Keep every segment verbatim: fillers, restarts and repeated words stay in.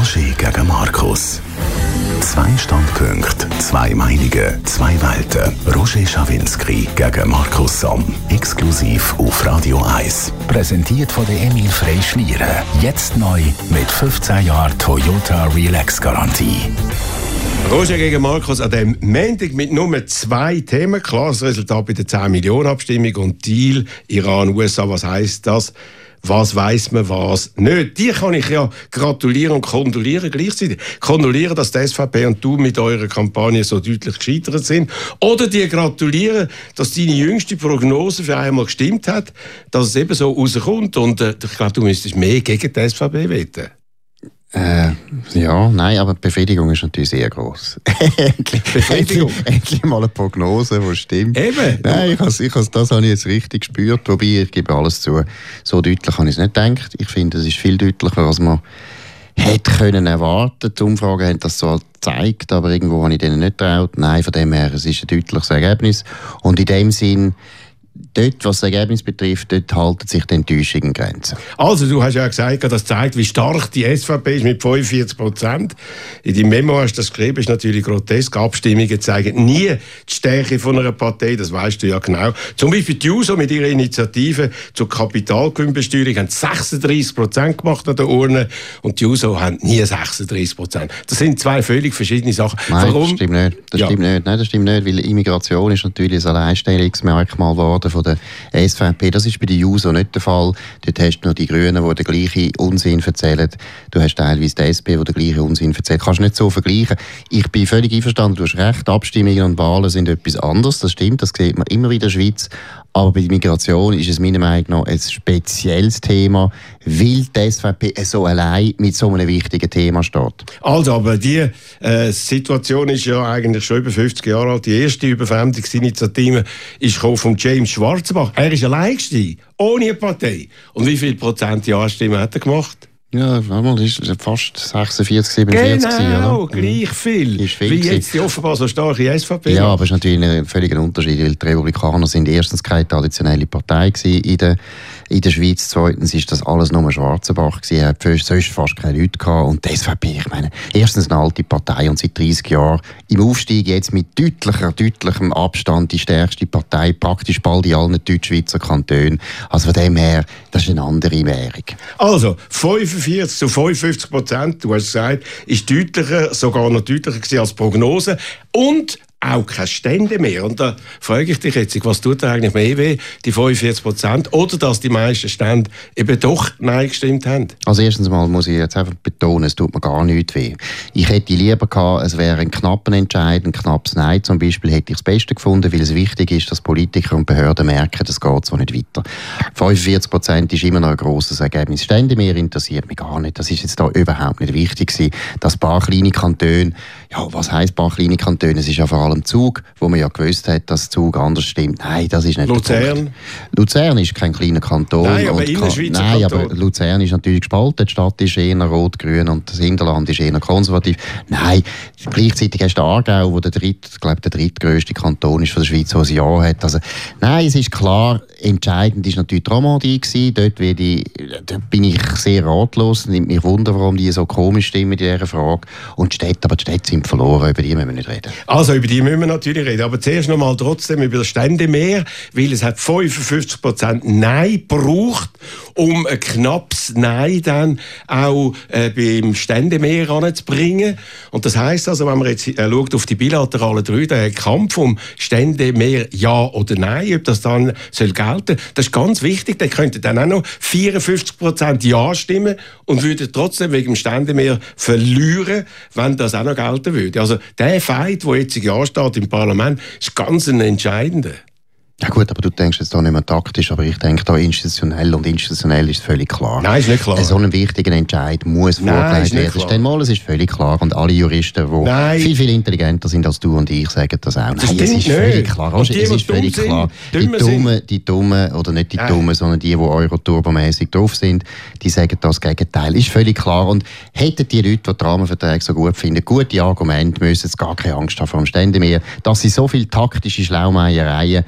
Roger gegen Markus. Zwei Standpunkte, zwei Meinungen, zwei Welten. Roger Schawinski gegen Markus Somm. Exklusiv auf Radio eins. Präsentiert von der Emil Frey Schlieren. Jetzt neu mit fünfzehn Jahren Toyota Relax Garantie. Roger gegen Markus an dem Montag mit nur zwei Themen. Klares Resultat bei der zehn Millionen Abstimmung und Deal Iran U S A. Was heisst das? Was weiss man, was nicht? Die kann ich ja gratulieren und kondolieren gleichzeitig. Kondolieren, dass die S V P und du mit eurer Kampagne so deutlich gescheitert sind. Oder die gratulieren, dass deine jüngste Prognose für einmal gestimmt hat, dass es eben so rauskommt. Und äh, ich glaube, du müsstest mehr gegen die S V P wetten. Äh, ja, nein, aber die Befriedigung ist natürlich sehr gross. Befriedigung? endlich, endlich mal eine Prognose, die stimmt. Eben. Nein, ich has, ich has, das habe ich jetzt richtig gespürt. Wobei, ich gebe alles zu, so deutlich habe ich es nicht gedacht. Ich finde, es ist viel deutlicher, als man hätte können erwarten. Die Umfragen haben das so gezeigt, aber irgendwo habe ich denen nicht getraut. Nein, von dem her, es ist ein deutliches Ergebnis. Und in dem Sinn, dort, was das Ergebnis betrifft, dort halten sich die Enttäuschungen in Grenzen. Also, du hast ja gesagt, das zeigt, wie stark die S V P ist mit fünfundvierzig Prozent. In deinem Memo hast du das geschrieben, ist natürlich grotesk. Abstimmungen zeigen nie die Stärke von einer Partei, das weißt du ja genau. Zum Beispiel die Juso mit ihrer Initiative zur Kapitalgewinnbesteuerung haben sechsunddreißig Prozent gemacht an der Urne und die Juso haben nie sechsunddreißig Prozent. Das sind zwei völlig verschiedene Sachen. Nein, Warum? das stimmt nicht. Das ja. stimmt nicht. Nein, das stimmt nicht, weil Immigration ist natürlich ein Alleinstellungsmerkmal geworden von der S V P. Das ist bei der Juso nicht der Fall. Dort hast du noch die Grünen, die den gleichen Unsinn erzählen. Du hast teilweise die S P, die den gleichen Unsinn erzählt. Kannst du nicht so vergleichen. Ich bin völlig einverstanden, du hast recht, Abstimmungen und Wahlen sind etwas anderes. Das stimmt, das sieht man immer wieder in der Schweiz. Aber bei der Migration ist es meiner Meinung nach ein spezielles Thema, weil die S V P so allein mit so einem wichtigen Thema steht. Also, aber die äh, Situation ist ja eigentlich schon über fünfzig Jahre alt. Die erste Überfremdungsinitiative ist von James Schwarzenbach. Er ist allein gestiegen, ohne eine Partei. Und wie viel Prozent Ja-Stimmen hat er gemacht? Ja, das ist fast sechsundvierzig, siebenundvierzig. Genau, oder? gleich viel. Ist viel wie gewesen. jetzt die offenbar so starke S V P. Ja, aber es ist natürlich ein völliger Unterschied, weil die Republikaner sind erstens keine traditionelle Partei gewesen in der, in der Schweiz, zweitens ist das alles nur Schwarzenbach gewesen, er hat sonst fast keine Leute gehabt und die S V P, ich meine, erstens eine alte Partei und seit dreißig Jahren im Aufstieg jetzt mit deutlicher, deutlichem Abstand die stärkste Partei, praktisch bald in allen Deutschschweizer Kantonen. Also von dem her, das ist eine andere Währung. Also, fünfundvierzig zu fünfundfünfzig Prozent, du hast gesagt, ist deutlicher, sogar noch deutlicher gewesen als Prognose und auch keine Stände mehr. Und da frage ich dich jetzt, was tut dir eigentlich mehr weh, die fünfundvierzig Prozent oder dass die meisten Stände eben doch Nein gestimmt haben? Also erstens mal muss ich jetzt einfach betonen, es tut mir gar nicht weh. Ich hätte lieber gehabt, es wäre ein knapper Entscheid, ein knappes Nein zum Beispiel, hätte ich das Beste gefunden, weil es wichtig ist, dass Politiker und Behörden merken, das geht so nicht weiter. fünfundvierzig Prozent ist immer noch ein grosses Ergebnis. Stände mehr interessiert mich gar nicht. Das ist jetzt da überhaupt nicht wichtig gewesen. Dass ein paar kleine Kantone, ja, was heisst ein paar kleine Kantone? Es ist ja vor allem Zug, wo man ja gewusst hat, dass Zug anders stimmt. Nein, das ist nicht Luzern? der Punkt. Luzern ist kein kleiner Kanton. Nein, aber und Innerschweizer Nein, Kanton. aber Luzern ist natürlich gespalten. Die Stadt ist eher rot-grün und das Hinterland ist eher konservativ. Nein, gleichzeitig hast du Aargau, wo der dritt, ich glaube, der drittgrößte Kanton ist von der Schweiz, der ein Ja hat. Also, nein, es ist klar, entscheidend ist natürlich die Romandie gewesen. Dort, ich, dort bin ich sehr ratlos. Es nimmt mich Wunder, warum die so komisch stimmen in dieser Frage. Und die Städte, aber die Städte sind verloren, über die müssen wir nicht reden. Also, über die müssen wir natürlich reden. Aber zuerst noch mal trotzdem über das Ständemeer, weil es hat fünfundfünfzig Prozent Nein gebraucht, um ein knappes Nein dann auch äh, beim Ständemeer anzubringen. Und das heisst also, wenn man jetzt äh, schaut auf die bilateralen drei, der Kampf um Ständemeer Ja oder Nein, ob das dann soll gelten, das ist ganz wichtig. Der könnte dann auch noch vierundfünfzig Prozent Ja stimmen und würde trotzdem wegen dem Ständemeer verlieren, wenn das auch noch gelten würde. Also der Fight, der jetzt Ja steht im Parlament, ist ganz ein entscheidender. Ja gut, aber du denkst jetzt da nicht mehr taktisch, aber ich denke da institutionell und institutionell ist völlig klar. Nein, ist nicht klar. So einen wichtigen Entscheid muss vorgelegt werden. Denn mal, es ist völlig klar und alle Juristen, die Nein. viel, viel intelligenter sind als du und ich, sagen das auch. Das Nein, es ist nicht. völlig klar. Und die, es ist völlig dumm klar. Sind, die Dummen, die Dummen, oder nicht die Nein. Dummen, sondern die, die Euro-Turbo-mässig drauf sind, die sagen das Gegenteil. Ist völlig klar. Und hätten die Leute, die die Rahmenverträge so gut finden, gute Argumente, müssen jetzt gar keine Angst haben vor dem Ständemeer. Dass sie so viel taktische Schlaumeiereien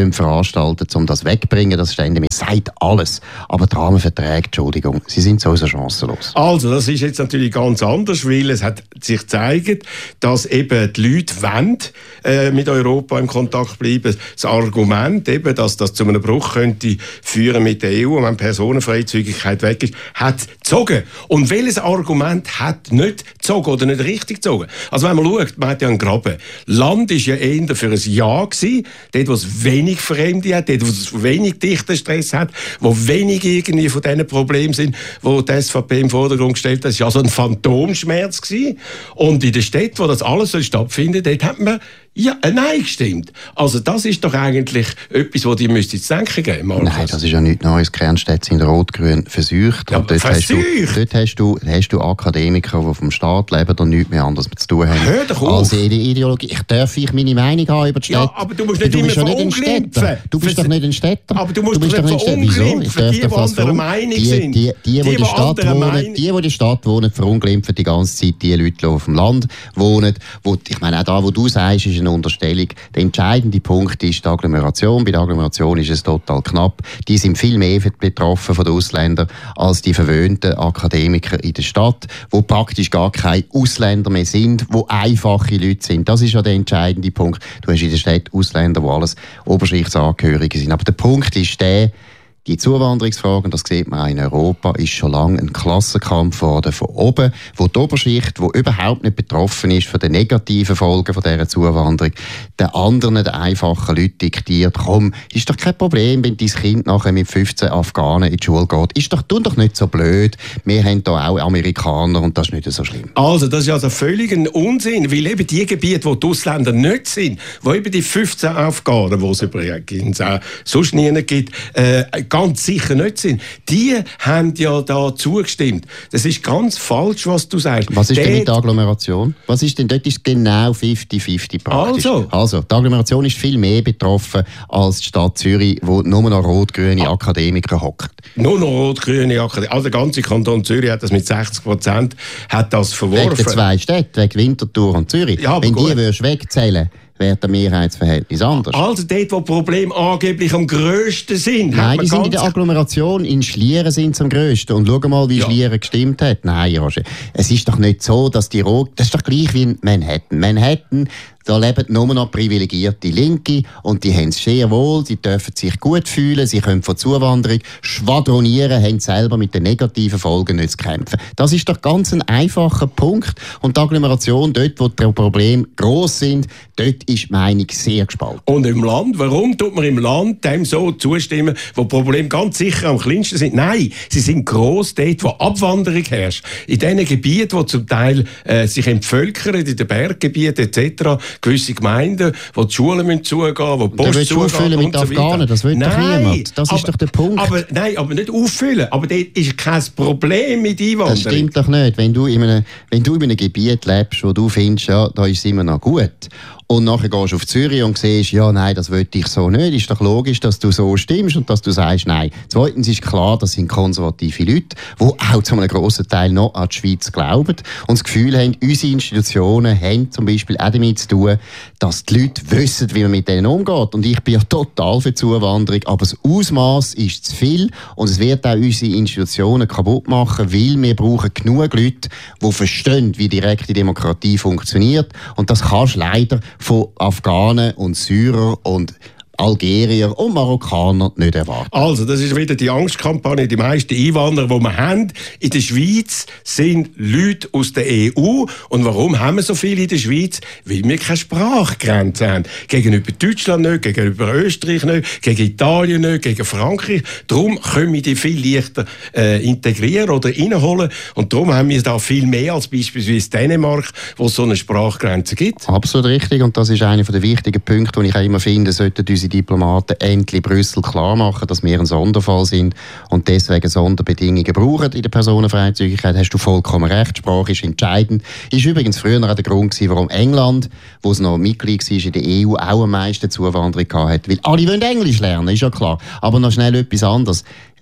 veranstalten können, um das wegzubringen. Das Ständemeer sagt alles. Aber die Rahmenverträge, Entschuldigung, sie sind sowieso chancenlos. Also, das ist jetzt natürlich ganz anders, weil es hat sich gezeigt, dass eben die Leute wollen, äh, mit Europa in Kontakt bleiben. Das Argument, eben, dass das zu einem Bruch könnte führen mit der E U, wenn Personenfreizügigkeit weg ist, hat gezogen. Und welches Argument hat nicht gezogen oder nicht richtig gezogen? Also wenn man schaut, man hat ja einen Graben. Land ist ja eher für ein Ja gewesen, dort, wo es wenig Fremde hat, dort, wo es wenig dichten Stress hat, wo wenig irgendwie von diesen Problemen sind, wo die S V P im Vordergrund gestellt hat. Das war also ein Phantomschmerz gewesen. Und in den Städten, wo das alles soll stattfinden, dort hat man ja, äh, nein gestimmt. Also das ist doch eigentlich etwas, was dir müsste zu denken geben. Markus. Nein, das ist ja nichts Neues. Kernstädte sind rot-grün verseucht. Ja, und dort verseucht? Hast du, dort hast du, hast du Akademiker, die vom Staat leben und nichts mehr anderes zu tun haben. Hör doch auf. Als jede Ideologie. Ich darf ich meine Meinung haben über die Städte. Ja, aber du musst nicht du immer bist ja nicht ein verunglimpfen. Städter. Du bist doch nicht ein Städter. Aber du musst du bist doch doch nicht ein Städter. Wieso? Ich verunglimpfen. darf Die, doch die das anderer verun- Meinung die, sind. Die, die, die, die, die, die, Stadt wohnen, Meinung- die, die in der Stadt wohnen, verunglimpfen die ganze Zeit die Leute, die auf dem Land wohnen. Wo, ich meine, auch da, wo du sagst, ist eine Unterstellung. Der entscheidende Punkt ist die Agglomeration. Bei der Agglomeration ist es total knapp. Die sind viel mehr betroffen von den Ausländern als die verwöhnten Akademiker in der Stadt, wo praktisch gar keine Ausländer mehr sind, wo einfache Leute sind. Das ist ja der entscheidende Punkt. Du hast in der Stadt Ausländer, die alles Oberschichtsangehörige sind. Aber der Punkt ist der, die Zuwanderungsfrage, und das sieht man auch in Europa, ist schon lange ein Klassenkampf worden von oben, wo die Oberschicht, die überhaupt nicht betroffen ist von den negativen Folgen von dieser Zuwanderung, den anderen, den einfachen Leuten diktiert, komm, ist doch kein Problem, wenn dein Kind nachher mit fünfzehn Afghanen in die Schule geht. Ist doch, tu doch nicht so blöd. Wir haben hier auch Amerikaner und das ist nicht so schlimm. Also, das ist also völlig ein Unsinn, weil eben die Gebiete, wo die Ausländer nicht sind, wo eben die fünfzehn Afghanen, die es übrigens auch sonst nie gibt, äh, ganz sicher nicht sind, die haben ja da zugestimmt. Das ist ganz falsch, was du sagst. Was ist Dort, denn mit der Agglomeration? Was ist denn, dort ist genau fifty fifty praktisch. Also. also, die Agglomeration ist viel mehr betroffen als die Stadt Zürich, wo nur noch rot-grüne Akademiker hocken. Nur noch rot-grüne Akademiker. Also der ganze Kanton Zürich hat das mit sechzig Prozent hat das verworfen. Wegen den zwei Städten, wegen Winterthur und Zürich. Ja, Wenn gut. die würdest wegzählen, wäre das Mehrheitsverhältnis anders. Also dort, wo die Probleme angeblich am grössten sind. Nein, hat die man sind in der ganz- Agglomeration. In Schlieren sind sie am grössten. Und schau mal, wie Ja. Schlieren gestimmt hat. Nein, Roger. Es ist doch nicht so, dass die Rot... Das ist doch gleich wie in Manhattan. Manhattan, da leben nur noch privilegierte Linke und die haben es sehr wohl, sie dürfen sich gut fühlen, sie können von Zuwanderung schwadronieren, haben selber mit den negativen Folgen nicht zu kämpfen. Das ist doch ganz ein einfacher Punkt. Und die Agglomeration, dort, wo die Probleme gross sind, dort ist die Meinung sehr gespalten. Und im Land, warum tut man im Land dem so zustimmen, wo die Probleme ganz sicher am kleinsten sind? Nein, sie sind gross dort, wo Abwanderung herrscht. In diesen Gebieten, die zum Teil äh, sich entvölkern, in den Berggebieten et cetera, gewisse Gemeinden, wo die Schulen müssen zugehen, wo die Da Post willst du zugeht auffüllen mit und so Afghanen, weiter. das will doch Nein, niemand. Das ist aber, doch der Punkt. Aber, nein, aber nicht auffüllen. Aber dort ist kein Problem mit Einwanderung. Das stimmt doch nicht. Wenn du in einem, wenn du in einem Gebiet lebst, wo du findest, ja, da ist es immer noch gut, und nachher gehst du auf Zürich und siehst, ja, nein, das will ich so nicht, ist doch logisch, dass du so stimmst und dass du sagst, nein. Zweitens ist klar, das sind konservative Leute, die auch zu einem grossen Teil noch an die Schweiz glauben und das Gefühl haben, unsere Institutionen haben zum Beispiel auch damit zu tun, dass die Leute wissen, wie man mit denen umgeht. Und ich bin ja total für Zuwanderung, aber das Ausmaß ist zu viel und es wird auch unsere Institutionen kaputt machen, weil wir brauchen genug Leute, die verstehen, wie direkte Demokratie funktioniert. Und das kannst du leider von Afghanen und Syrern und Algerier und Marokkaner nicht erwarten. Also, das ist wieder die Angstkampagne. Die meisten Einwanderer, die wir haben in der Schweiz, sind Leute aus der E U. Und warum haben wir so viele in der Schweiz? Weil wir keine Sprachgrenze haben. Gegenüber Deutschland nicht, gegenüber Österreich nicht, gegen Italien nicht, gegen Frankreich. Darum können wir die viel leichter äh, integrieren oder reinholen. Und darum haben wir da viel mehr als beispielsweise Dänemark, wo es so eine Sprachgrenze gibt. Absolut richtig. Und das ist einer der wichtigen Punkte, die ich auch immer finde, sollten unsere Diplomaten endlich Brüssel klar machen, dass wir ein Sonderfall sind und deswegen Sonderbedingungen brauchen in der Personenfreizügigkeit. Hast du vollkommen recht, Sprache ist entscheidend. Ist übrigens früher auch der Grund gewesen, warum England, wo es noch Mitglied war in der E U, auch am meisten Zuwanderung hatte. Weil alle wollen Englisch lernen, ist ja klar. Aber noch schnell etwas anderes.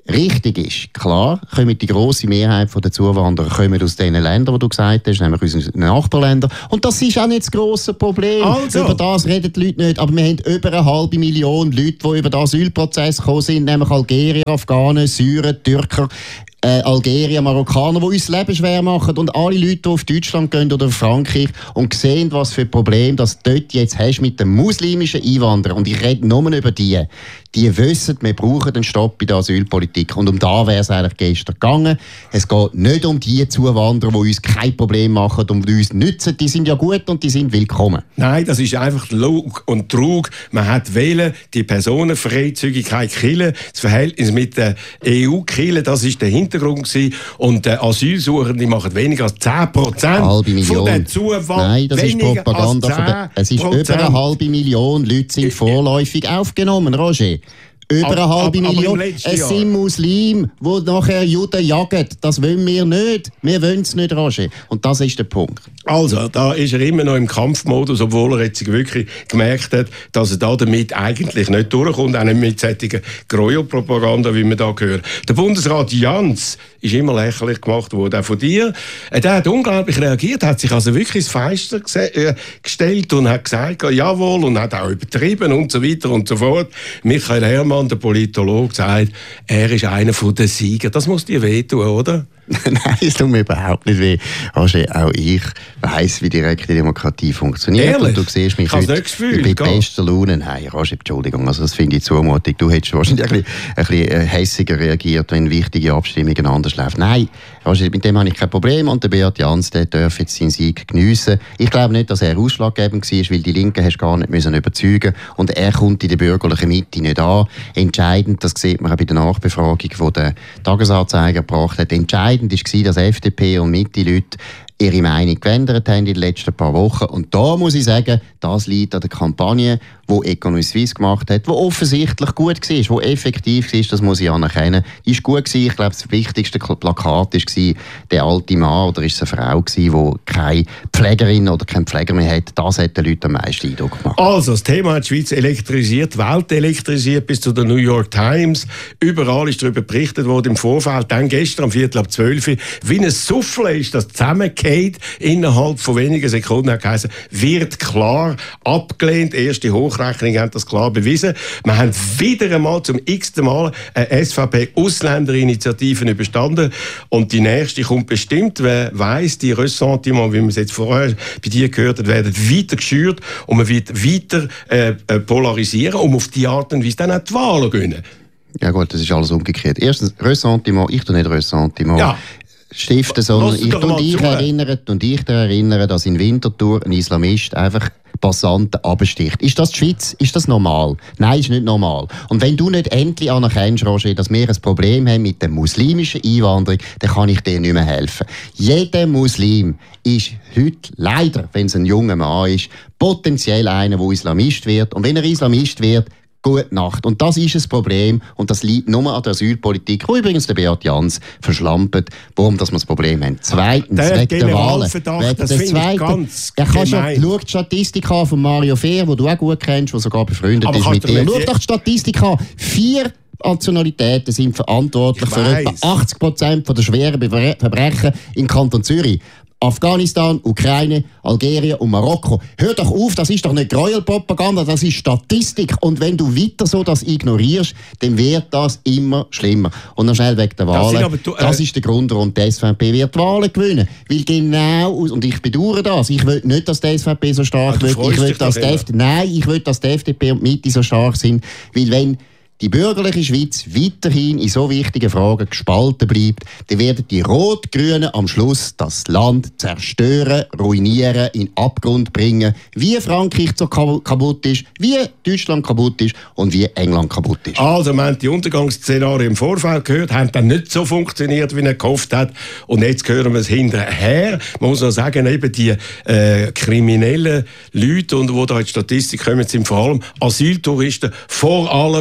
richtig ist, klar, kommen die grosse Mehrheit der Zuwanderer kommen aus den Ländern, die du gesagt hast, nämlich aus unseren Nachbarländern. Und das ist auch nicht das grosse Problem. Also. Über das reden die Leute nicht. Aber wir haben über eine halbe Million Leute, die über den Asylprozess gekommen sind, nämlich Algerier, Afghanen, Syrer, Türker, Äh, Algerier, Marokkaner, die uns das Leben schwer machen. Und alle Leute, die auf Deutschland gehen oder auf Frankreich und sehen, was für ein Problem das du dort jetzt hast mit den muslimischen Einwanderern. Und ich rede nur über die. Die wissen, wir brauchen einen Stopp bei der Asylpolitik. Und um da wäre es eigentlich gestern gegangen. Es geht nicht um die Zuwanderer, die uns kein Problem machen und uns nützen. Die sind ja gut und die sind willkommen. Nein, das ist einfach Lug und Trug. Man hat wählen, die Personenfreizügigkeit killen, das Verhältnis mit der E U killen, das ist der Hintergrund gewesen. Und äh, Asylsuchende machen weniger als zehn Prozent von der Zuwanderung. Nein, das ist Propaganda. Es ist über eine halbe Million Leute sind vorläufig aufgenommen, Roger. Über eine halbe ab, Million. Es sind Muslime, die nachher Juden jagen. Das wollen wir nicht. Wir wollen es nicht, Roger. Und das ist der Punkt. Also, da ist er immer noch im Kampfmodus, obwohl er jetzt wirklich gemerkt hat, dass er da damit eigentlich nicht durchkommt, auch nicht mit solcher Gräuelpropaganda, wie man da hört. Der Bundesrat Jans ist immer lächerlich gemacht worden, auch von dir. Der hat unglaublich reagiert, hat sich also wirklich ins Fenster gestellt und hat gesagt, jawohl, und hat auch übertrieben und so weiter und so fort. Michael Herrmann, der Politologe, sagt, er ist einer der Sieger. Das muss dir wehtun, oder? Nein, es tut mir überhaupt nicht weh. Roger, auch ich weiss, wie direkte Demokratie funktioniert. Ehrlich? Und du siehst mich ich heute nicht Gefühl, mit bester Laune. Nein, Roger, Entschuldigung, also das finde ich zumutig. Du hättest wahrscheinlich ein bisschen, ein bisschen hässiger reagiert, wenn wichtige Abstimmungen anders laufen. Nein, Roger, mit dem habe ich kein Problem. Und der Beat Jans, der darf jetzt seinen Sieg geniessen. Ich glaube nicht, dass er ausschlaggebend war, weil die Linken hast gar nicht müssen überzeugen. Und er kommt in der bürgerlichen Mitte nicht an. Entscheidend, das sieht man auch bei der Nachbefragung, die der Tagesanzeiger gebracht hat, entscheidend war, dass F D P und Mitte-Leute ihre Meinung geändert haben in den letzten paar Wochen. Und da muss ich sagen, das liegt an der Kampagne, die Economy Suisse gemacht hat, die offensichtlich gut war, die effektiv war, das muss ich anerkennen. Die war gut gewesen. Ich glaube, das wichtigste Plakat war der alte Mann oder ist es eine Frau gewesen, die keine Pflegerin oder keinen Pfleger mehr hat. Das hat den Leuten am meisten Eindruck gemacht. Also, das Thema hat die Schweiz elektrisiert, die Welt elektrisiert, bis zu der New York Times. Überall ist darüber berichtet worden im Vorfeld. Dann gestern um Viertel ab zwölf, wie ein Souffle ist das zusammengefallen. Innerhalb von wenigen Sekunden hat geheißen, wird klar abgelehnt. Erste Hochrechnungen haben das klar bewiesen. Wir haben wieder einmal zum x-ten Mal eine S V P-Ausländerinitiative überstanden. Und die nächste kommt bestimmt. Wer weiss, die Ressentiments, wie man es jetzt vorher bei dir gehört hat, werden weiter geschürt und man wird weiter äh, polarisieren, um auf die Art und Weise dann auch die Wahlen zu gewinnen. Ja gut, das ist alles umgekehrt. Erstens, Ressentiment, ich tue nicht Ressentiment. Ja. Stiften, sondern ich und ich erinnere, und ich erinnere, dass in Winterthur ein Islamist einfach Passanten absticht. Ist das die Schweiz? Ist das normal? Nein, ist nicht normal. Und wenn du nicht endlich anerkennst, Roger, dass wir ein Problem haben mit der muslimischen Einwanderung, dann kann ich dir nicht mehr helfen. Jeder Muslim ist heute leider, wenn es ein junger Mann ist, potenziell einer, der Islamist wird. Und wenn er Islamist wird, gute Nacht. Und das ist ein Problem und das liegt nur an der Asylpolitik, wo übrigens der Beat Jans verschlampt, warum dass wir das Problem haben. Zweitens, der wegen der Wahlen. Wegen das finde ich ganz er kann schon, schau die Statistik an von Mario Fehr, die du auch gut kennst, der sogar befreundet Aber ist mit dir. Schau doch die Statistik an. Vier Nationalitäten sind verantwortlich für etwa achtzig Prozent der schweren Verbrechen im Kanton Zürich. Afghanistan, Ukraine, Algerien und Marokko. Hör doch auf, das ist doch nicht Gräuelpropaganda, das ist Statistik. Und wenn du weiter so das ignorierst, dann wird das immer schlimmer. Und noch schnell wegen der Wahlen. Das, du, äh das ist der Grund, warum die S V P wird die Wahlen gewinnen. Weil genau, und ich bedauere das, ich will nicht, dass die S V P so stark wird. Ich will, dass die F D P, nein, ich will, dass die F D P und die Mitte so stark sind. Weil wenn die bürgerliche Schweiz weiterhin in so wichtigen Fragen gespalten bleibt, dann werden die Rot-Grünen am Schluss das Land zerstören, ruinieren, in den Abgrund bringen, wie Frankreich so kaputt ist, wie Deutschland kaputt ist und wie England kaputt ist. Also, wir haben die Untergangsszenarien im Vorfeld gehört, haben dann nicht so funktioniert, wie er gehofft hat. Und jetzt hören wir es hinterher. Man muss auch sagen, eben die äh, kriminellen Leute, und die da in die Statistik kommen, sind vor allem Asyltouristen, vor allem aus dem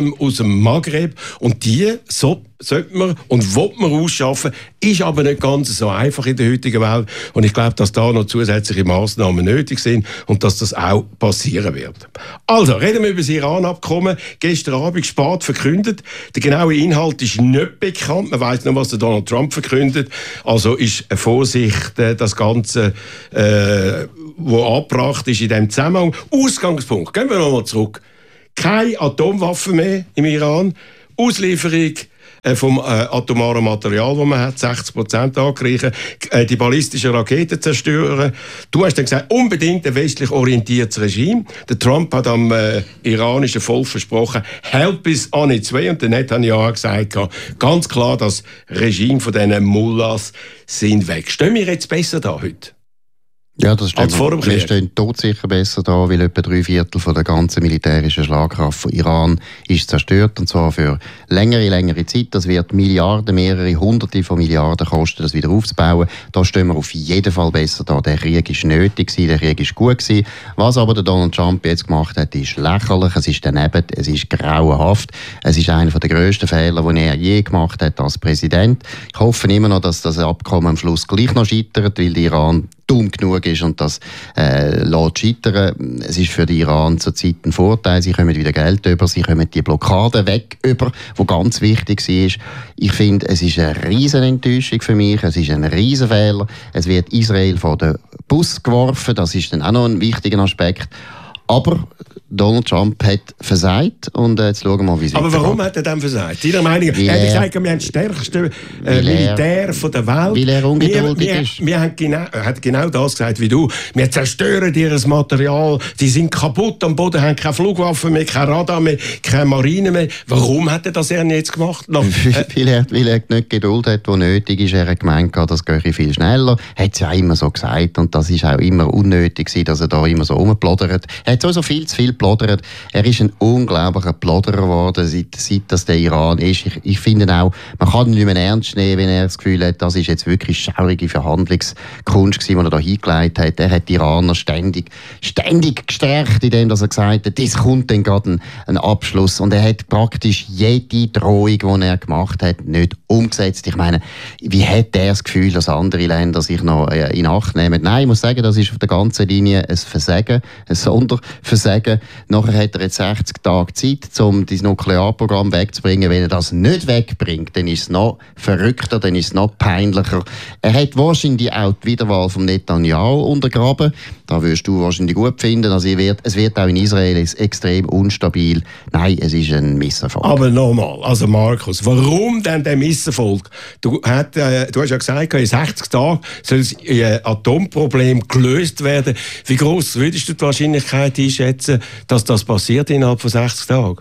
dem Maghreb. Und die so sollte man und will man ausschaffen, ist aber nicht ganz so einfach in der heutigen Welt. Und ich glaube, dass da noch zusätzliche Massnahmen nötig sind und dass das auch passieren wird. Also, reden wir über das Iran-Abkommen. Gestern Abend spät verkündet. Der genaue Inhalt ist nicht bekannt. Man weiss noch, was der Donald Trump verkündet. Also ist Vorsicht, äh, das Ganze, äh, was angebracht ist in diesem Zusammenhang. Ausgangspunkt. Gehen wir nochmal zurück. Keine Atomwaffen mehr im Iran. Auslieferung vom äh, atomaren Material, das man hat, sechzig Prozent angeglichen, äh, die ballistischen Raketen zerstören. Du hast dann gesagt, unbedingt ein westlich orientiertes Regime. Der Trump hat am äh, iranischen Volk versprochen, help us on its way. Und der Netanyahu hat gesagt, ganz klar, das Regime von diesen Mullahs sind weg. Stehen wir jetzt besser da heute? Ja, das stimmt. Wir stehen todsicher besser da, weil etwa drei Viertel von der ganzen militärischen Schlagkraft von Iran ist zerstört, und zwar für längere, längere Zeit. Das wird Milliarden, mehrere Hunderte von Milliarden kosten, das wieder aufzubauen. Da stehen wir auf jeden Fall besser da. Der Krieg ist nötig gewesen, der Krieg ist gut gewesen. Was aber der Donald Trump jetzt gemacht hat, ist lächerlich, es ist daneben, es ist grauenhaft. Es ist einer der grössten Fehler, die er je gemacht hat als Präsident. Ich hoffe immer noch, dass das Abkommen am Schluss gleich noch scheitert, weil der Iran dumm genug ist und das äh, lässt scheitern. Es ist für den Iran zurzeit ein Vorteil. Sie kommen wieder Geld über, sie kommen die Blockade weg über, die ganz wichtig war. Ich finde, es ist eine riesen Enttäuschung für mich, es ist ein riesen Fehler. Es wird Israel vor den Bus geworfen, das ist dann auch noch ein wichtiger Aspekt. Aber Donald Trump hat versagt und äh, jetzt schauen wir mal, wie es weitergeht. Aber warum hat er dann versagt? Deiner Meinung? Er hat gesagt, wir haben das stärkste äh, Militär von der Welt. Weil er ungeduldig wir, wir, ist. Wir haben genau, er hat genau das gesagt wie du. Wir zerstören ihr Material, die sind kaputt am Boden, haben keine Flugwaffen mehr, kein Radar mehr, keine Marine mehr. Warum hat er das er jetzt gemacht? Noch, äh, weil, er, weil er nicht Geduld hat, die nötig ist. Er hat gemeint, das gehe viel schneller. Er hat es ja immer so gesagt und das ist auch immer unnötig, dass er da immer so rumplaudert. Er hat sowieso viel zu viel plaudert. Er ist ein unglaublicher Plauderer geworden, seit, seit das der Iran ist. Ich, ich finde auch, man kann ihn nicht mehr ernst nehmen, wenn er das Gefühl hat, das ist jetzt wirklich schaurige Verhandlungskunst gewesen, die er da hingelegt hat. Er hat die Iraner ständig, ständig gestärkt, indem er gesagt hat, das kommt dann gerade ein, ein Abschluss. Und er hat praktisch jede Drohung, die er gemacht hat, nicht umgesetzt. Ich meine, wie hat er das Gefühl, dass andere Länder sich noch in Acht nehmen? Nein, ich muss sagen, das ist auf der ganzen Linie ein Versagen, ein Sonderversagen. Nachher hat er jetzt sechzig Tage Zeit, um das Nuklearprogramm wegzubringen. Wenn er das nicht wegbringt, dann ist es noch verrückter, dann ist es noch peinlicher. Er hat wahrscheinlich auch die Wiederwahl von Netanyahu untergraben. Da wirst du wahrscheinlich gut finden. Also es wird, es wird auch in Israel extrem unstabil. Nein, es ist ein Misserfolg. Aber nochmal, also Markus, warum denn der Misserfolg? Du, hat, äh, du hast ja gesagt, in sechzig Tagen soll das äh, Atomproblem gelöst werden. Wie groß würdest du die Wahrscheinlichkeit einschätzen, dass das passiert innerhalb von sechzig Tagen?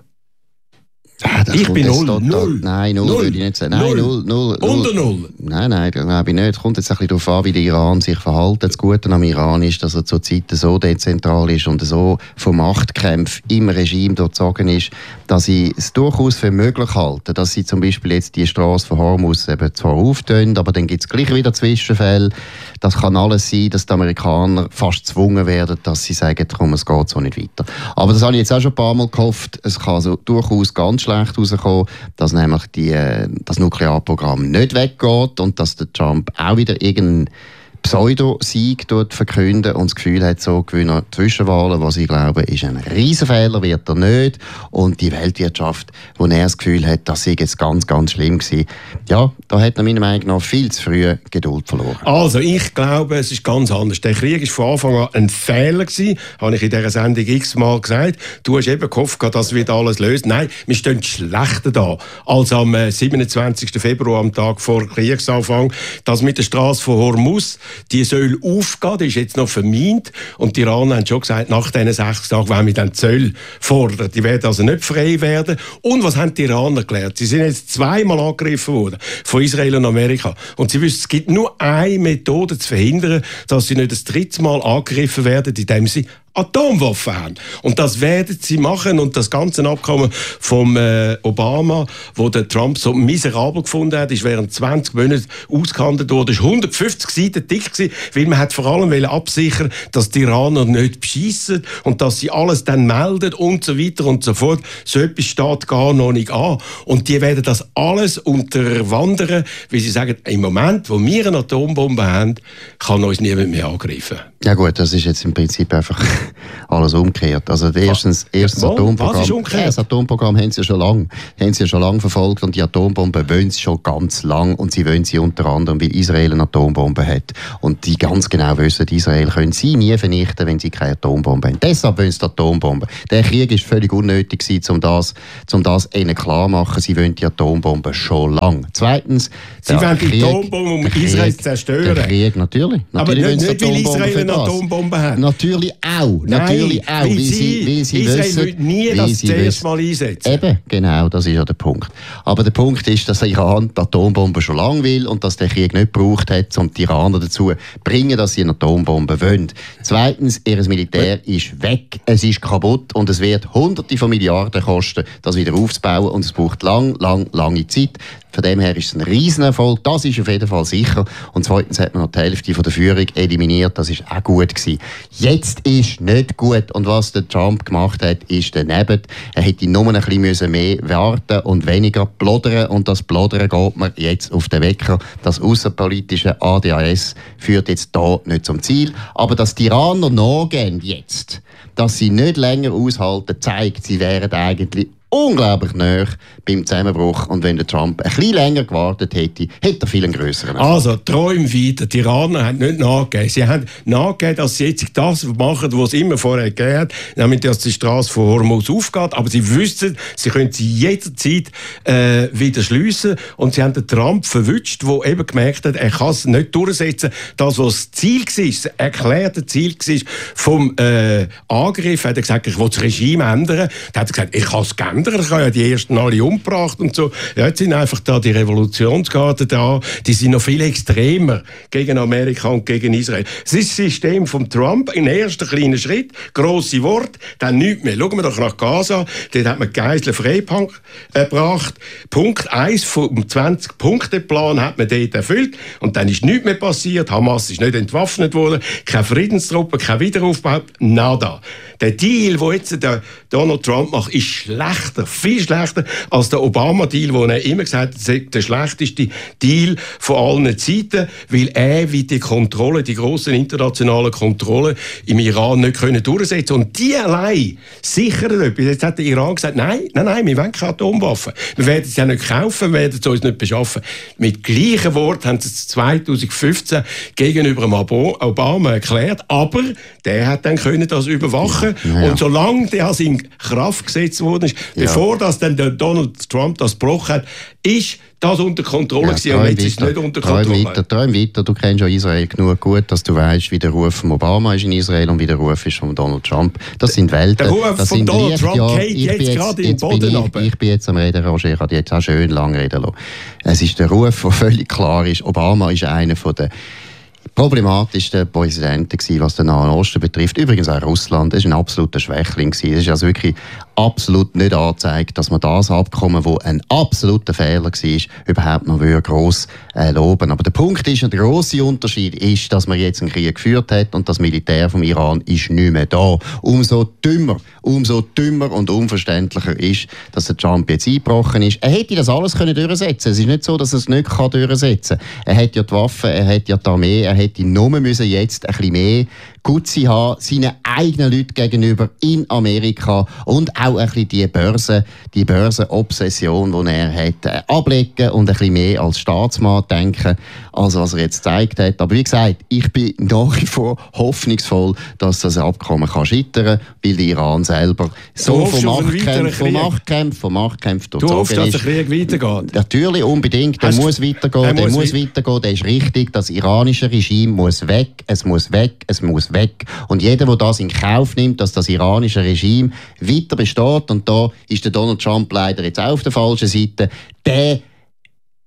Ja, ich bin null. Total, null. Nein, null, null würde ich nicht sagen. Nein, null. null, null Unter null? Nein, nein, das glaube ich nicht. Es kommt jetzt ein bisschen darauf an, wie der Iran sich verhält. Das Gute am Iran ist, dass er zurzeit so dezentral ist und so von Machtkämpfen im Regime durchzogen ist, dass sie es durchaus für möglich halten, dass sie zum Beispiel jetzt die Straße von Hormuz eben zwar auftun, aber dann gibt es gleich wieder Zwischenfälle. Das kann alles sein, dass die Amerikaner fast gezwungen werden, dass sie sagen, komm, es geht so nicht weiter. Aber das habe ich jetzt auch schon ein paar Mal gehofft. Es kann also durchaus ganz schlecht rauskommen, dass nämlich die, das Nuklearprogramm nicht weggeht und dass der Trump auch wieder irgendeinen Pseudo-Sieg dort verkünden und das Gefühl hat, so gewinnen Zwischenwahlen, was ich glaube, ist ein Riesenfehler, wird er nicht. Und die Weltwirtschaft, wo er das Gefühl hat, das sei jetzt ganz, ganz schlimm gewesen. Ja, da hat er meiner Meinung nach viel zu früh Geduld verloren. Also, ich glaube, es ist ganz anders. Der Krieg war von Anfang an ein Fehler gewesen, habe ich in dieser Sendung x-mal gesagt. Du hast eben gehofft, das wird alles lösen. Nein, wir stehen schlechter da als am siebenundzwanzigsten Februar, am Tag vor Kriegsanfang. Das mit der Straße von Hormuz, die soll aufgehen, die ist jetzt noch vermint. Und die Iraner haben schon gesagt, nach diesen sechs Tagen wollen wir dann Zölle fordern. Die werden also nicht frei werden. Und was haben die Iraner gelernt? Sie sind jetzt zweimal angegriffen worden von Israel und Amerika. Und sie wissen, es gibt nur eine Methode zu verhindern, dass sie nicht das dritte Mal angegriffen werden, indem sie Atomwaffen haben. Und das werden sie machen. Und das ganze Abkommen vom äh, Obama, wo der Trump so miserabel gefunden hat, ist während zwanzig Monaten ausgehandelt worden. Es war hundertfünfzig Seiten dick gewesen, weil man hat vor allem absichern, dass die Iraner nicht beschissen und dass sie alles dann melden und so weiter und so fort. So etwas steht gar noch nicht an. Und die werden das alles unterwandern, weil sie sagen, im Moment, wo wir eine Atombombe haben, kann uns niemand mehr angreifen. Ja gut, das ist jetzt im Prinzip einfach alles umgekehrt. Also erstens, erstens ja, Atomprogramm, was ist umgekehrt? Ja, das Atomprogramm haben sie ja schon lange, haben sie ja schon lange verfolgt und die Atombomben wollen sie schon ganz lang und sie wollen sie unter anderem, weil Israel eine Atombombe hat und die ganz genau wissen, Israel können sie nie vernichten, wenn sie keine Atombombe haben. Deshalb wollen sie die Atombombe. Der Krieg ist völlig unnötig gewesen, um das, um das ihnen klar zu machen. Sie wollen die Atombombe schon lange. Zweitens, sie wollen die Atombombe, um Israel zu zerstören. Der Krieg, natürlich. Aber natürlich nicht, nicht weil Israel eine Atombombe hat. Natürlich auch. Nein, natürlich auch. Weil wie sie, wie sie Israel wissen, will nie wie das sie zuerst mal einsetzen. Eben, genau, das ist ja der Punkt. Aber der Punkt ist, dass Iran die Atombombe schon lange will und dass der Krieg nicht gebraucht hat, um die Iraner dazu zu bringen, dass sie eine Atombombe wollen. Zweitens, ihr Militär ist weg, es ist kaputt und es wird Hunderte von Milliarden kosten, das wieder aufzubauen und es braucht lang, lang, lange Zeit. Von dem her ist es ein Riesenerfolg, das ist auf jeden Fall sicher. Und zweitens hat man noch die Hälfte von der Führung eliminiert, das ist auch gut gewesen. Jetzt ist nicht gut und was der Trump gemacht hat, ist daneben. Er hätte nur ein bisschen mehr warten und weniger plodern und das Plodern geht mir jetzt auf den Wecker. Das außenpolitische A D A S führt jetzt da nicht zum Ziel. Aber dass die Iraner nachgehen jetzt, dass sie nicht länger aushalten, zeigt, sie wären eigentlich unglaublich nahe beim Zusammenbruch. Und wenn der Trump ein bisschen länger gewartet hätte, hätte er viel einen grösseren Erfolg. Also, träum weiter. Die Iraner haben nicht nachgegeben. Sie haben nachgegeben, dass sie jetzt das machen, was es immer vorher gegeben hat, nämlich, dass die Straße von Hormuz aufgeht. Aber sie wissen, sie können sie jederzeit äh, wieder schliessen. Und sie haben den Trump verwünscht, der eben gemerkt hat, er kann es nicht durchsetzen. Das, was das Ziel war, das erklärte Ziel war vom äh, Angriff, hat er gesagt, ich will das Regime ändern. Da hat er gesagt, ich kann es ändern. Ich habe ja die ersten alle umgebracht und so. Ja, jetzt sind einfach da die Revolutionsgarden da, die sind noch viel extremer gegen Amerika und gegen Israel. Das ist das System von Trump, ein erster kleiner Schritt, grosse Worte, dann nichts mehr. Schauen wir doch nach Gaza, dort hat man Geiseln freigebracht. Punkt eins vom zwanzig-Punkte-Plan hat man dort erfüllt und dann ist nichts mehr passiert. Hamas ist nicht entwaffnet worden, keine Friedenstruppe, kein Wiederaufbau, nada. Der Deal, den jetzt der Donald Trump macht, ist schlechter, viel schlechter als der Obama-Deal, wo er immer gesagt hat, sei der schlechteste Deal von allen Zeiten, weil er wie die Kontrolle, die grossen internationalen Kontrollen im Iran nicht können durchsetzen. Und die allein sichern etwas. Jetzt hat der Iran gesagt, nein, nein, nein, wir wollen keine Atomwaffen. Wir werden sie ja nicht kaufen, wir werden sie uns nicht beschaffen. Mit gleichem Wort haben sie es zwanzig fünfzehn gegenüber dem Obama erklärt, aber der hat dann können das überwachen. Ja, ja. Und solange das in Kraft gesetzt worden ist, ja. bevor das dann der Donald Trump das gebrochen hat, ist das unter Kontrolle gewesen, ja, und jetzt ist es nicht unter Kontrolle. Träum weiter, träum weiter. Du kennst ja Israel genug gut, dass du weißt, wie der Ruf von Obama ist in Israel und wie der Ruf ist von Donald Trump. Das sind Welten. Der Ruf das von sind Donald Trump ja, geht jetzt, jetzt gerade im Boden runter. Ich, ich bin jetzt am Reden, Roger, ich habe jetzt auch schön lange reden lassen. Es ist der Ruf, der völlig klar ist. Obama ist einer von den problematischsten Präsidenten gewesen, was den Nahen Osten betrifft. Übrigens auch Russland. Es war ein absoluter Schwächling gewesen. Es ist also wirklich absolut nicht angezeigt, dass man das Abkommen, das ein absoluter Fehler war, überhaupt noch gross äh, loben. Aber der Punkt ist, und der grosse Unterschied ist, dass man jetzt einen Krieg geführt hat und das Militär vom Iran ist nicht mehr da. Umso dümmer, umso dümmer und unverständlicher ist, dass der Trump jetzt eingebrochen ist. Er hätte das alles können durchsetzen. Es ist nicht so, dass er es nicht kann durchsetzen kann. Er hat ja die Waffen, er hat ja die Armee, er hätte nur müssen jetzt ein bisschen mehr Gutzi haben, seinen eigenen Leuten gegenüber in Amerika und auch ein bisschen die Börse, die Börsenobsession, die er hat, äh, ablegen und ein bisschen mehr als Staatsmann denken, als was er jetzt gezeigt hat. Aber wie gesagt, ich bin nach wie vor hoffnungsvoll, dass das Abkommen kann scheitern, weil der Iran selber so von Machtkämpfen, von Machtkämpfen, von Machtkämpfen durchzogen ist. Du hoffst, dass der Krieg weitergeht? Natürlich, unbedingt. Der Hast muss weitergehen, der muss, muss weitergehen, der ist richtig. Das iranische Regime muss weg, es muss weg, es muss weg. Und jeder, der das in Kauf nimmt, dass das iranische Regime weiter besteht, und da ist der Donald Trump leider jetzt auch auf der falschen Seite, der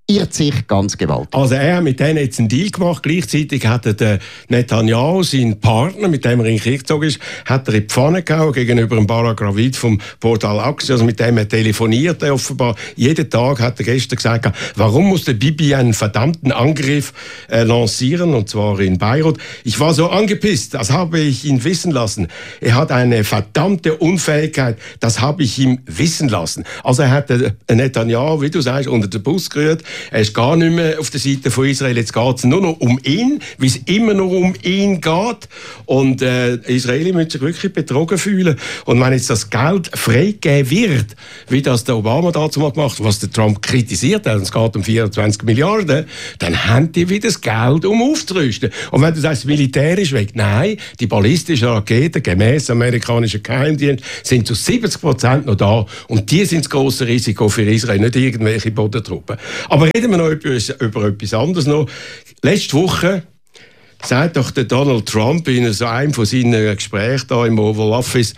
irrt sich ganz gewaltig. Also er hat mit denen jetzt einen Deal gemacht. Gleichzeitig hat er den Netanyahu, seinen Partner, mit dem er in den Krieg gezogen ist, hat er in die Pfanne gehauen gegenüber dem Barak Ravid vom Portal Axios. Also mit dem er telefoniert, er offenbar. Jeden Tag hat er gestern gesagt, warum muss der Bibi einen verdammten Angriff äh, lancieren, und zwar in Beirut. Ich war so angepisst, das habe ich ihn wissen lassen. Er hat eine verdammte Unfähigkeit, das habe ich ihm wissen lassen. Also er hat den Netanyahu, wie du sagst, unter den Bus gerührt. Er ist gar nicht mehr auf der Seite von Israel. Jetzt geht es nur noch um ihn, wie es immer noch um ihn geht. Und äh, Israelis müssen sich wirklich betrogen fühlen. Und wenn jetzt das Geld freigegeben wird, wie das der Obama dazu mal gemacht hat, was der Trump kritisiert hat, und es geht um vierundzwanzig Milliarden, dann haben die wieder das Geld, um aufzurüsten. Und wenn du sagst, Militär ist weg, nein, die ballistischen Raketen, gemäss amerikanischen Geheimdienst, sind zu siebzig Prozent noch da. Und die sind das grosse Risiko für Israel, nicht irgendwelche Bodentruppen. Aber reden wir noch über, über etwas anderes noch. Letzte Woche sagt doch der Donald Trump in so einem von seinen Gesprächen da im Oval Office,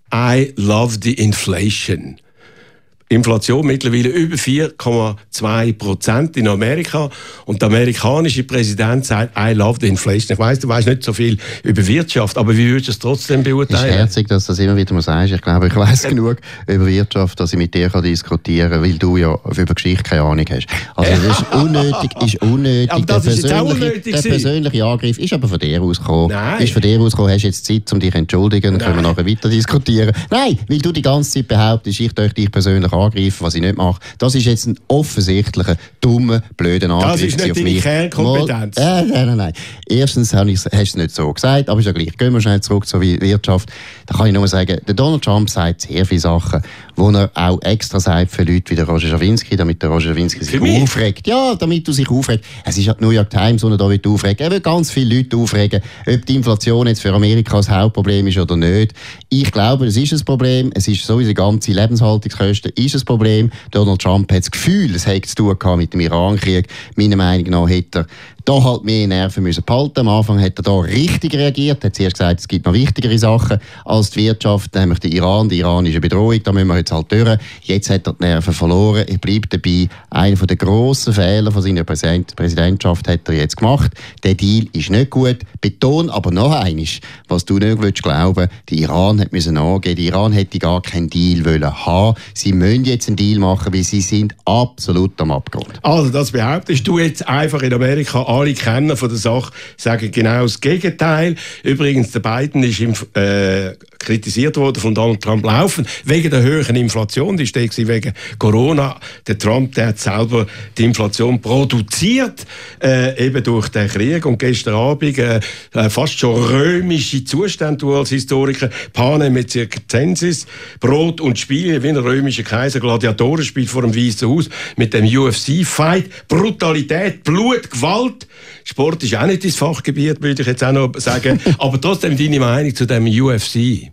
I love the inflation. Inflation mittlerweile über vier Komma zwei Prozent in Amerika. Und der amerikanische Präsident sagt, I love the inflation. Ich weiss, du weißt nicht so viel über Wirtschaft, aber wie würdest du es trotzdem beurteilen? Es ist herzig, dass du das immer wieder mal sagst. Ich glaube, ich weiss genug über Wirtschaft, dass ich mit dir diskutieren kann, weil du ja über Geschichte keine Ahnung hast. Also das ist unnötig. Ist unnötig. Aber das der ist jetzt auch unnötig. Der persönliche Angriff ist aber von dir ausgekommen. Nein. Ist von dir ausgekommen, hast jetzt Zeit, um dich zu entschuldigen, dann können wir nachher weiter diskutieren. Nein, weil du die ganze Zeit behauptest, ich möchte dich persönlich angreifen, was ich nicht mache. Das ist jetzt ein offensichtlicher, dummer, blöder Angriff. Das ist nicht deine Kernkompetenz. Äh, nein, nein, nein. Erstens hast du es nicht so gesagt, aber ist ja gleich. Gehen wir schnell zurück zur Wirtschaft. Da kann ich nur sagen, der Donald Trump sagt sehr viele Sachen, wo er auch extra sagt für Leute wie der Roger Schawinski, damit der Roger Schawinski sich aufregt. Ja, damit du sich aufregst. Es ist ja die New York Times, die er da aufregt. Er will ganz viele Leute aufregen, ob die Inflation jetzt für Amerika das Hauptproblem ist oder nicht. Ich glaube, es ist ein Problem. Es ist sowieso die ganze Lebenshaltungskosten ist ein Problem. Donald Trump hat das Gefühl, es hätte zu tun gehabt mit dem Iran-Krieg. Meiner Meinung nach hätte er da halt mehr Nerven müssen behalten. Am Anfang hat er da richtig reagiert. Er hat zuerst gesagt, es gibt noch wichtigere Sachen als die Wirtschaft, nämlich der Iran, die iranische Bedrohung. Da müssen wir jetzt halt durch. Jetzt hat er die Nerven verloren. Er bleibt dabei. Einer der grossen Fehler von seiner Präsidentschaft hat er jetzt gemacht. Der Deal ist nicht gut. Beton aber noch eines, was du nicht willst glauben, der Iran hat müssen angehen. Der Iran hätte gar keinen Deal wollen haben. Sie müssen jetzt einen Deal machen, weil sie sind absolut am Abgrund. Also das behauptest du jetzt einfach in Amerika. Alle Kenner von der Sache sagen genau das Gegenteil. Übrigens, der Biden ist im, äh, kritisiert worden von Donald Trump laufend wegen der höheren Inflation. Die steht wegen Corona. Der Trump, der hat selber die Inflation produziert, äh, eben durch den Krieg. Und gestern Abend äh, fast schon römische Zustände, du als Historiker, Panem mit Circenses, Brot und Spiele, wie ein römischer Kaiser, Gladiatorenspiel vor dem Weißen Haus mit dem U F C-Fight, Brutalität, Blut, Gewalt. Sport ist auch nicht dein Fachgebiet, würde ich jetzt auch noch sagen. Aber trotzdem deine Meinung zu dem U F C?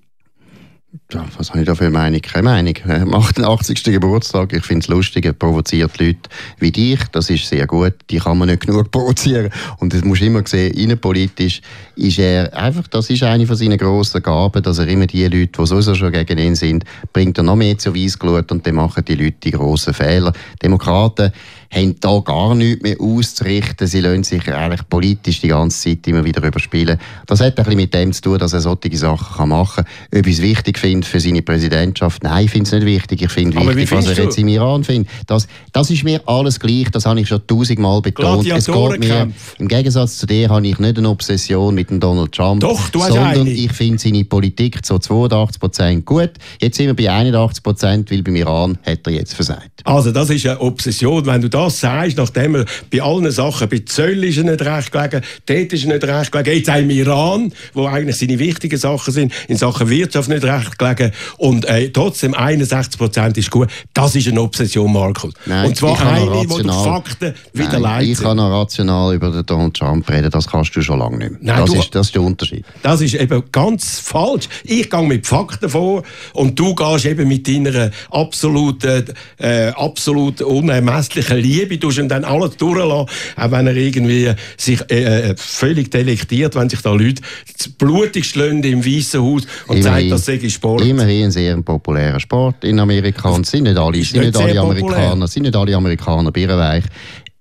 Ja, was habe ich da für eine Meinung? Keine Meinung. Am achtundachtzigsten Geburtstag, ich finde es lustig, er provoziert Leute wie dich, das ist sehr gut, die kann man nicht genug provozieren. Und das musst du immer sehen, innenpolitisch ist er einfach, das ist eine von seinen grossen Gaben, dass er immer die Leute, die sowieso schon gegen ihn sind, bringt er noch mehr zur Weissglut und dann machen die Leute die grossen Fehler. Demokraten haben da gar nichts mehr auszurichten. Sie lassen sich eigentlich politisch die ganze Zeit immer wieder überspielen. Das hat ein bisschen mit dem zu tun, dass er solche Sachen machen kann. Ob ich es wichtig finde für seine Präsidentschaft? Nein, ich finde es nicht wichtig. Ich finde wichtig, was er jetzt im Iran findet. Das, das ist mir alles gleich. Das habe ich schon tausendmal betont. Es geht mir, im Gegensatz zu dir habe ich nicht eine Obsession mit dem Donald Trump. Doch, du hast sondern eine. Ich finde seine Politik zu zweiundachtzig Prozent gut. Jetzt sind wir bei einundachtzig Prozent, weil beim Iran hat er jetzt versagt. Also das ist eine Obsession. Wenn du das sagst, nachdem er bei allen Sachen, bei Zöll ist er nicht recht gelegen, dort ist er nicht recht gelegen, jetzt auch im Iran, wo eigentlich seine wichtigen Sachen sind, in Sachen Wirtschaft nicht recht gelegen und äh, trotzdem einundsechzig Prozent ist gut. Das ist eine Obsession, Markus. Nein, und zwar eine, rational, wo die Fakten wieder leiten. Ich kann noch rational über den Donald Trump reden, das kannst du schon lange nicht mehr. Nein, das, du, ist, das ist der Unterschied. Das ist eben ganz falsch. Ich gehe mit Fakten vor und du gehst eben mit deiner absoluten, äh, absolut unermesslichen Liebe, du und dann alles durchlassen, auch wenn er irgendwie sich äh, völlig delektiert, wenn sich da Leute blutig schlagen im Weißen Haus und immerhin, sagt, das sei Sport. Immerhin ein sehr popularer Sport in Amerika und sind nicht alle, sind nicht alle Amerikaner, sind nicht alle Amerikaner birrenweich.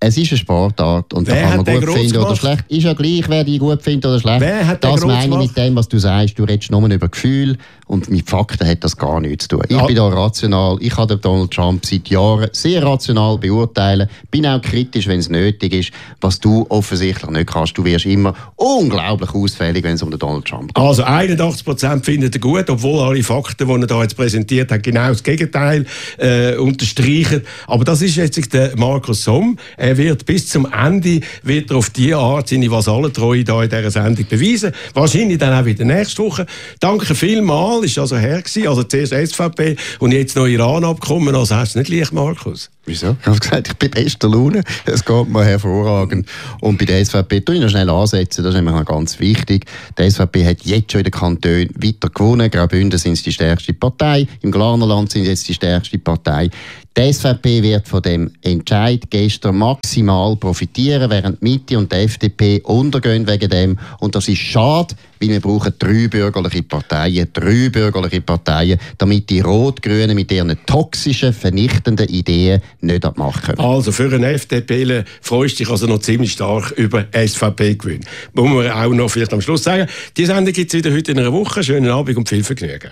Es ist eine Sportart und wer da kann man gut finden oder schlecht. Ist ja gleich, wer die gut findet oder schlecht. Wer hat das meine ich gemacht? mit dem, was du sagst. Du redest nur über Gefühl und mit Fakten hat das gar nichts zu tun. Ich ja. bin da rational. Ich kann den Donald Trump seit Jahren sehr rational beurteilen. Bin auch kritisch, wenn es nötig ist, was du offensichtlich nicht kannst. Du wirst immer unglaublich ausfällig, wenn es um den Donald Trump geht. Also einundachtzig Prozent finden er gut, obwohl alle Fakten, die er da jetzt präsentiert hat, genau das Gegenteil äh, unterstreichen. Aber das ist jetzt der Markus Somm. Er wird bis zum Ende wird er auf diese Art seine Vasallentreue da in dieser Sendung beweisen. Wahrscheinlich dann auch wieder nächste Woche. Danke vielmals, ist also her gewesen. Also zuerst S V P und jetzt noch Iran-Abkommen. Also hast du nicht leicht, Markus? Wieso? Ich habe gesagt, ich bin bester Laune. Es geht mir hervorragend. Und bei der S V P, tu ich noch schnell ansetzen, das ist nämlich noch ganz wichtig. Die S V P hat jetzt schon in den Kantonen weiter gewonnen. Graubünden sind sie die stärkste Partei. Im Glarnerland sind sie jetzt die stärkste Partei. Die S V P wird von dem Entscheid gestern maximal profitieren, während die Mitte und die F D P untergehen wegen dem. Und das ist schade, weil wir brauchen drei bürgerliche Parteien, drei bürgerliche Parteien, damit die Rot-Grünen mit ihren toxischen, vernichtenden Ideen nicht an die Macht kommen. Also für einen F D P freust du dich also noch ziemlich stark über S V P-Gewinn. Muss man auch noch vielleicht am Schluss sagen. Die Sendung gibt es wieder heute in einer Woche. Schönen Abend und viel Vergnügen.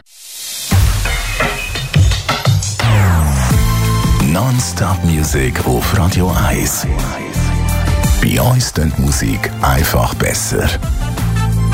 Non-Stop-Musik auf Radio eins. Bei uns klingt Musik einfach besser.